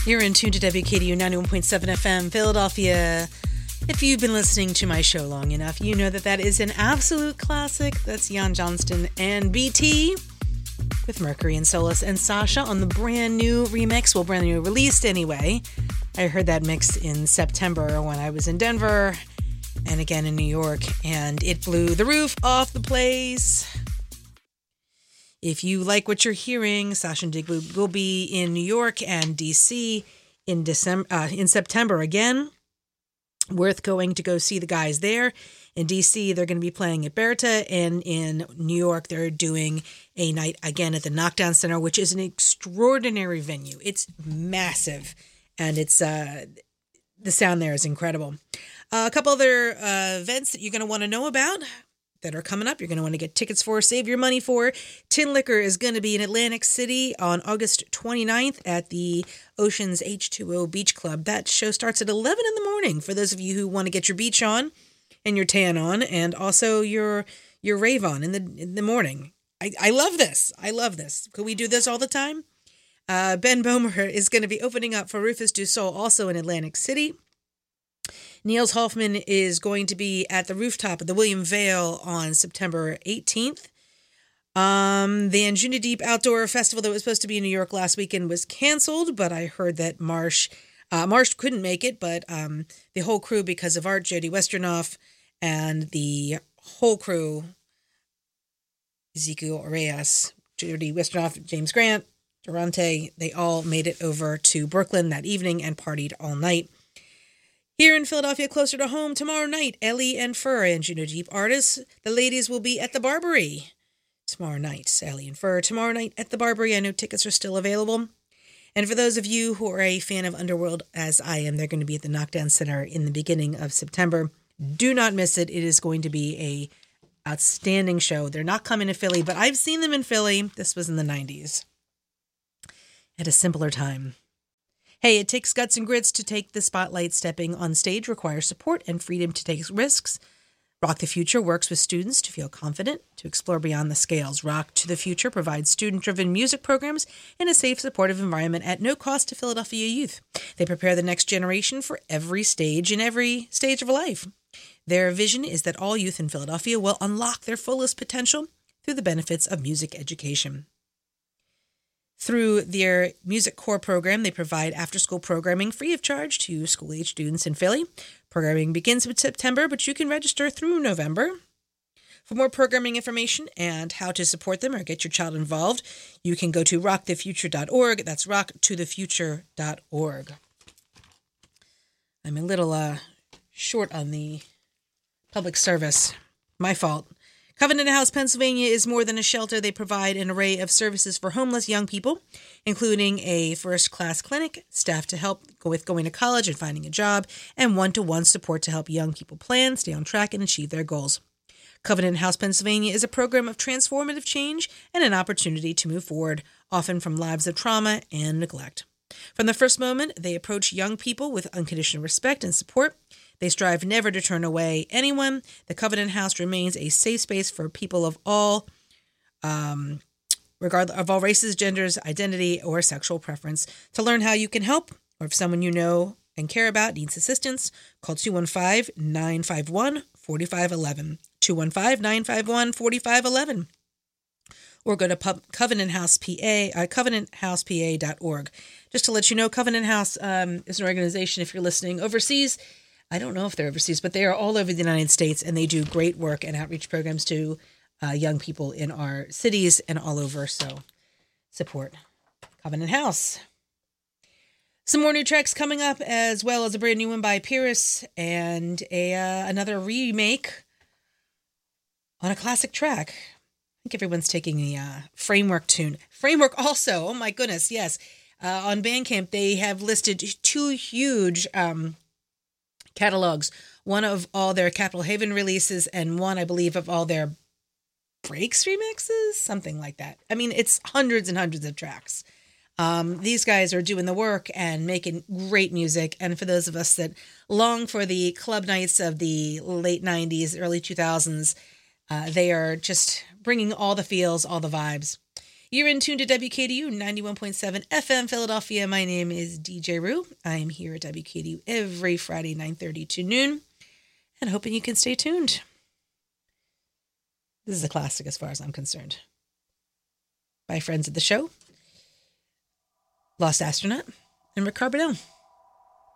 You're in tune to WKDU 91.7 FM, Philadelphia. If you've been listening to my show long enough, you know that is an absolute classic. That's Jan Johnston and BT with Mercury and Solus and Sasha on the brand new remix. Well, brand new released anyway. I heard that mix in September when I was in Denver and again in New York, and it blew the roof off the place. If you like what you're hearing, Sasha and Dig will be in New York and DC in September again. Worth going to go see the guys there. In DC, they're going to be playing at Berta, and in New York, they're doing a night again at the Knockdown Center, which is an extraordinary venue. It's massive, and it's the sound there is incredible. A couple other events that you're going to want to know about that are coming up, you're going to want to get tickets for, save your money for. Tin Liquor is going to be in Atlantic City on August 29th at the Oceans H2O Beach Club. That show starts at 11 in the morning for those of you who want to get your beach on and your tan on, and also your rave on in the morning. I love this. I love this. Could we do this all the time? Ben Bomer is going to be opening up for Rufus Du Sol also in Atlantic City. Niels Hoffman is going to be at the rooftop of the William Vale on September 18th. The Anjuna Deep Outdoor Festival that was supposed to be in New York last weekend was canceled, but I heard that Marsh couldn't make it, but the whole crew, because of art, Jody Westernoff and the whole crew, Ezekiel Reyes, Jody Westernoff, James Grant, Durante, they all made it over to Brooklyn that evening and partied all night. Here in Philadelphia, closer to home, tomorrow night, Ellie and Fur, Anjuna Deep artists. The ladies will be at the Barbary tomorrow night. Ellie and Fur tomorrow night at the Barbary. I know tickets are still available. And for those of you who are a fan of Underworld, as I am, they're going to be at the Knockdown Center in the beginning of September. Do not miss it. It is going to be a outstanding show. They're not coming to Philly, but I've seen them in Philly. This was in the 90s at a simpler time. Hey, it takes guts and grits to take the spotlight. Stepping on stage requires support and freedom to take risks. Rock the Future works with students to feel confident, to explore beyond the scales. Rock to the Future provides student-driven music programs in a safe, supportive environment at no cost to Philadelphia youth. They prepare the next generation for every stage in every stage of life. Their vision is that all youth in Philadelphia will unlock their fullest potential through the benefits of music education. Through their Music Core program, they provide after-school programming free of charge to school-age students in Philly. Programming begins in September, but you can register through November. For more programming information and how to support them or get your child involved, you can go to rockthefuture.org. That's rocktothefuture.org. I'm a little short on the public service. My fault. Covenant House, Pennsylvania is more than a shelter. They provide an array of services for homeless young people, including a first-class clinic, staff to help with going to college and finding a job, and one-to-one support to help young people plan, stay on track, and achieve their goals. Covenant House, Pennsylvania is a program of transformative change and an opportunity to move forward, often from lives of trauma and neglect. From the first moment, they approach young people with unconditional respect and support. They strive never to turn away anyone. The Covenant House remains a safe space for people of all, regardless of all races, genders, identity, or sexual preference. To learn how you can help, or if someone you know and care about needs assistance, call 215-951-4511. 215-951-4511. Or go to covenanthousepa.org. Just to let you know, Covenant House is an organization, if you're listening overseas. I don't know if they're overseas, but they are all over the United States, and they do great work and outreach programs to young people in our cities and all over. So support Covenant House. Some more new tracks coming up, as well as a brand new one by Pyrrhus and another remake on a classic track. I think everyone's taking the Framework tune. Framework also, oh my goodness, yes. On Bandcamp, they have listed two huge catalogs. One of all their Capital Haven releases and one, I believe, of all their Breaks remixes, something like that. I mean, it's hundreds and hundreds of tracks. These guys are doing the work and making great music. And for those of us that long for the club nights of the late 90s, early 2000s, they are just bringing all the feels, all the vibes. You're in tune to WKDU 91.7 FM Philadelphia. My name is DJ Rue. I am here at WKDU every Friday, 9:30 to noon, and hoping you can stay tuned. This is a classic as far as I'm concerned. By friends of the show, Lost Astronaut and Rick Carbonell.